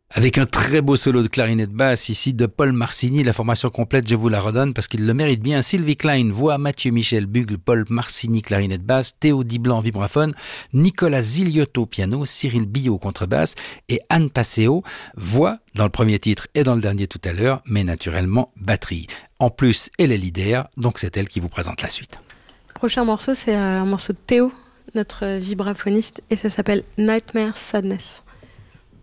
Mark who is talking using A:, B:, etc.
A: Avec un très beau solo de clarinette basse ici de Paul Marcini. La formation complète, je vous la redonne parce qu'il le mérite bien. Sylvie Klein, voix, Mathieu Michel, bugle, Paul Marcini, clarinette basse, Théo Diblanc, vibraphone, Nicolas Ziliotto, piano, Cyril Billot, contrebasse et Anne Passeo, voix dans le premier titre et dans le dernier tout à l'heure, mais naturellement batterie. En plus, elle est leader, donc c'est elle qui vous présente la suite.
B: Le prochain morceau, c'est un morceau de Théo, notre vibraphoniste, et ça s'appelle Nightmare Sadness.